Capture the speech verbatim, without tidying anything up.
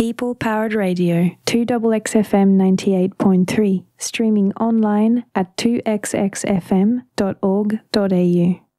People Powered Radio, two X X F M ninety-eight point three, streaming online at two x x f m dot org dot a u.